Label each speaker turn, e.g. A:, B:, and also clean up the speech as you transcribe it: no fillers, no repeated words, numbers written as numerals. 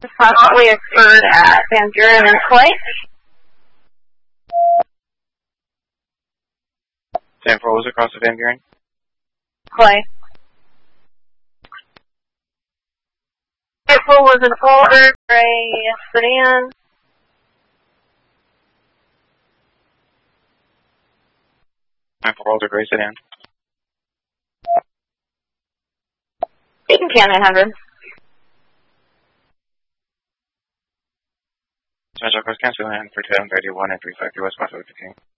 A: possibly occurred at Van Buren and Clay.
B: 10-4 was across the Van Buren.
A: Clay. Vehicle was an older gray sedan.
B: For older gray sedan.
A: Eaton Canyon 100.
B: Central Coast Council and for 1031 and 353 West 115.